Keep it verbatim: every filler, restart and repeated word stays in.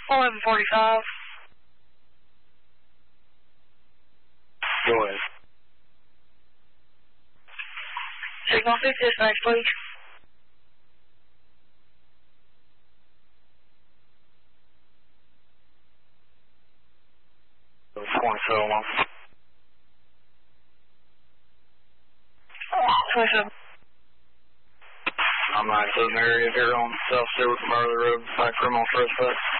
eleven forty-five. Go ahead. Signal six dispatch, please. twenty-seven. twenty-seven. I'm not in the area here on South Stewart from Early Road, back from on trespass.